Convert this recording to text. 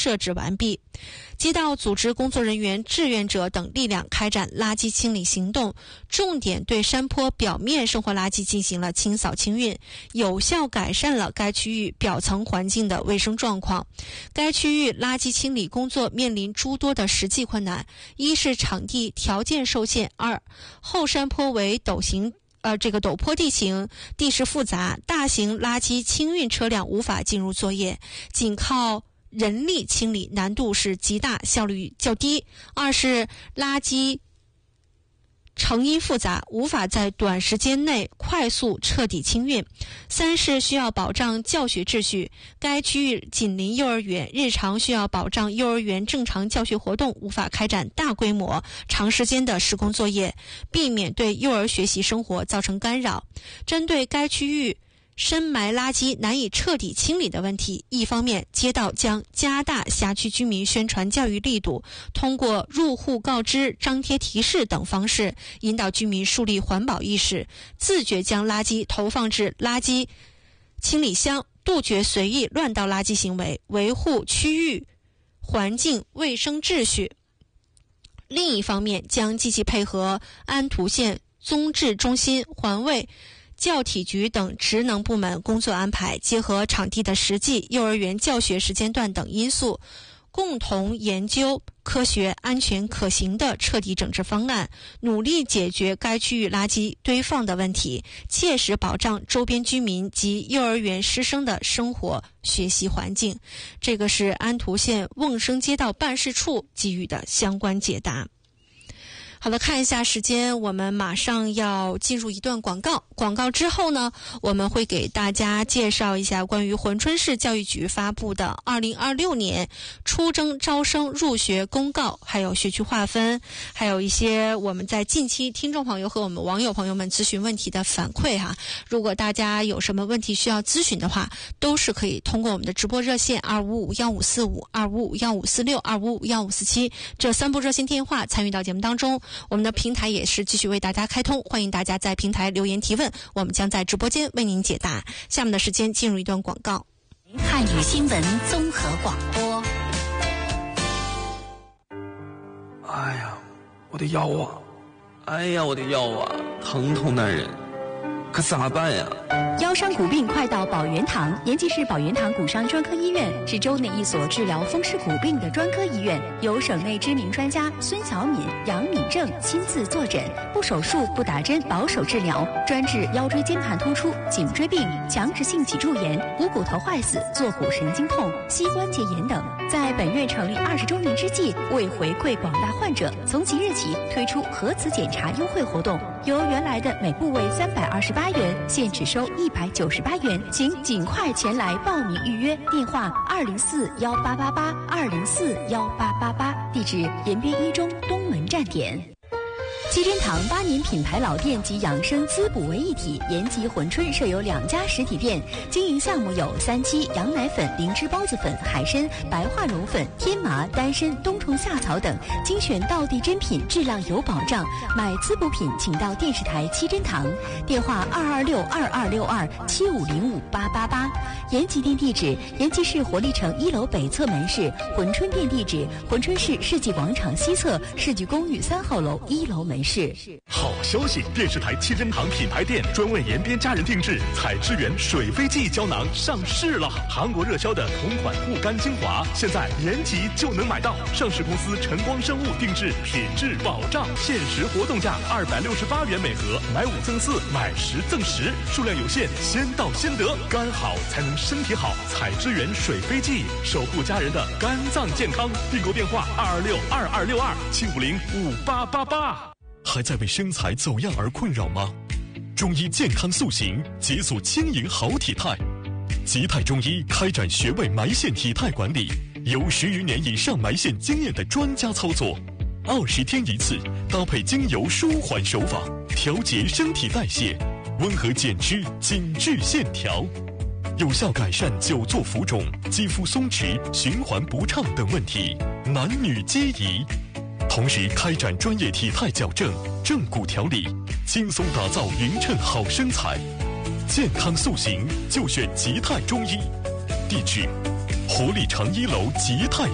设置完毕。街道组织工作人员、志愿者等力量开展垃圾清理行动，重点对山坡表面生活垃圾进行了清扫清运，有效改善了该区域表层环境的卫生状况。该区域垃圾清理工作面临诸多的实际困难：一是场地条件受限；二，后山坡为陡坡地形，地势复杂，大型垃圾清运车辆无法进入作业，仅靠人力清理难度是极大，效率较低。二是垃圾成因复杂，无法在短时间内快速彻底清运。三是需要保障教学秩序，该区域紧邻幼儿园，日常需要保障幼儿园正常教学活动，无法开展大规模长时间的施工作业，避免对幼儿学习生活造成干扰。针对该区域深埋垃圾难以彻底清理的问题，一方面街道将加大辖区居民宣传教育力度，通过入户告知、张贴提示等方式引导居民树立环保意识，自觉将垃圾投放至垃圾清理箱，杜绝随意乱倒垃圾行为，维护区域环境卫生秩序。另一方面，将积极配合安图县综治中心、环卫教体局等职能部门工作安排，结合场地的实际、幼儿园教学时间段等因素，共同研究科学、安全、可行的彻底整治方案，努力解决该区域垃圾堆放的问题，切实保障周边居民及幼儿园师生的生活学习环境。这个是安图县瓮声街道办事处给予的相关解答。好的，看一下时间，我们马上要进入一段广告。广告之后呢，我们会给大家介绍一下关于珲春市教育局发布的2026年初中招生入学公告，还有学区划分，还有一些我们在近期听众朋友和我们网友朋友们咨询问题的反馈哈。如果大家有什么问题需要咨询的话，都是可以通过我们的直播热线2551545、2551546、2551547这3部热线电话参与到节目当中。我们的平台也是继续为大家开通，欢迎大家在平台留言提问，我们将在直播间为您解答。下面的时间进入一段广告。 汉语新闻综合广播。 哎呀，我的腰啊！哎呀，我的腰啊，疼痛难忍，可咋办呀？ 腰伤骨病快到宝元堂，延吉市宝元堂骨伤专科医院是州内一所治疗风湿骨病的专科医院，由省内知名专家孙小敏、杨敏正亲自坐诊，不手术、不打针，保守治疗，专治腰椎间盘突出、颈椎病、强直性脊柱炎、股骨头坏死、坐骨神经痛、膝关节炎等。在本院成立20周年之际，为回馈广大患者，从即日起推出核磁检查优惠活动，由原来的每部位328元，现只收198元，请尽快前来报名预约。电话2041888，2041888，地址延边一中东门站点。七珍堂8年品牌老店及养生滋补为一体，延吉珲春设有2家实体店，经营项目有3七、羊奶粉、灵芝孢子粉、海参、白化绒粉、天麻、丹参、冬虫夏草等，精选道地珍品，质量有保障。买滋补品请到电视台七珍堂，电话226226275058888。延吉店地址：延吉市活力城1楼北侧门市；珲春店地址：珲春市世纪广场西侧世纪公寓3号楼1楼门市。 好消息！电视台七珍堂品牌店专为延边家人定制采之源水飞记胶囊上市了，韩国热销的同款护肝精华，现在延吉就能买到。上市公司晨光生物定制，品质保障，限时活动价268元每盒，买5赠4，买10赠10，数量有限，先到先得。肝好才能身体好，采之源水飞记，守护家人的肝脏健康。订购电话226226275058888。 还在为身材走样而困扰吗？中医健康塑形，解锁轻盈好体态。吉泰中医开展穴位埋线体态管理，有10余年以上埋线经验的专家操作，20天一次，搭配精油舒缓手法，调节身体代谢，温和减脂，紧致线条，有效改善久坐浮肿、肌肤松弛、循环不畅等问题，男女皆宜。同时开展专业体态矫正、正骨调理，轻松打造匀称好身材。健康塑形就选吉泰中医，地址：活力城1楼吉泰